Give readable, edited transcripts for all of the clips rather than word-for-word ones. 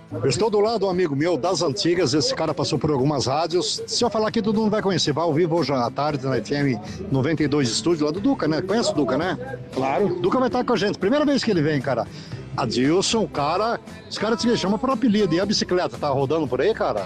Eu estou do lado de um amigo meu das antigas, esse cara passou por algumas rádios. Se eu falar aqui, todo mundo vai conhecer. Vai ao vivo hoje à tarde na FM 92 Estúdio, lá do Duca, né? Conhece o Duca, né? Claro. Duca vai estar com a gente. Primeira vez que ele vem, cara. Adilson, cara, os caras te chamam por apelido. E a bicicleta, tá rodando por aí, cara?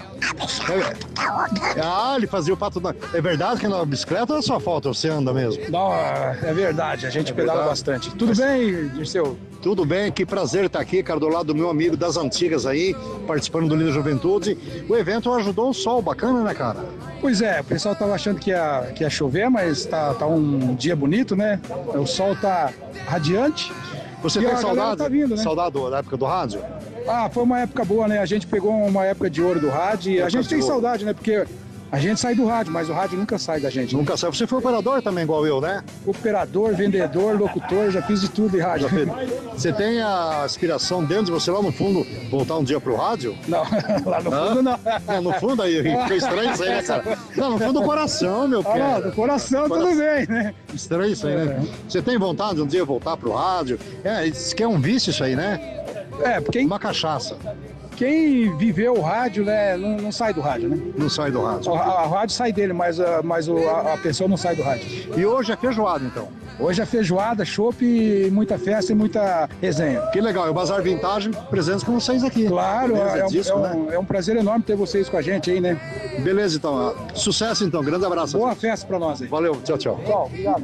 Ah, ele fazia o pato da... É verdade que na bicicleta ou é só falta? Você anda mesmo? Não, é verdade, a gente pedala verdade? bastante. Tudo bem, Dirceu? Tudo bem, que prazer estar aqui, cara, do lado do meu amigo das antigas aí, participando do Linda Juventude. O evento ajudou o sol, bacana, né, cara? Pois é, o pessoal tava achando que ia chover, mas tá um dia bonito, né? O sol tá radiante. Você E tem a galera saudade? tá vindo, né? Saudade da época do rádio? Ah, foi uma época boa, né? A gente pegou uma época de ouro do rádio e a gente tem saudade, né? Porque a gente sai do rádio, mas o rádio nunca sai da gente. Né? Nunca saiu. Você foi operador também, igual eu, né? Operador, vendedor, locutor, já fiz de tudo em rádio. Você tem a aspiração dentro de você, lá no fundo, voltar um dia pro rádio? Não, lá no fundo não. É, no fundo aí, ficou estranho isso aí, né, cara? Não, no fundo do coração, meu Ah, não, cara. do coração tudo bem, né? Estranho isso aí, né? Você tem vontade de um dia voltar pro rádio? É, isso que é um vício isso aí, né? É, porque Uma cachaça. quem viveu o rádio, né, não sai do rádio, né? Não sai do rádio. A rádio sai dele, mas a pessoa não sai do rádio. E hoje é feijoada, então. Hoje é feijoada, chopp, muita festa e muita resenha. Que legal, é o Bazar Vintage presentes com vocês aqui. Claro, Beleza, né? é um prazer enorme ter vocês com a gente aí, né? Beleza, então. Sucesso, então. Grande abraço. Boa festa pra nós aí. Valeu, tchau, tchau. Tchau, obrigado.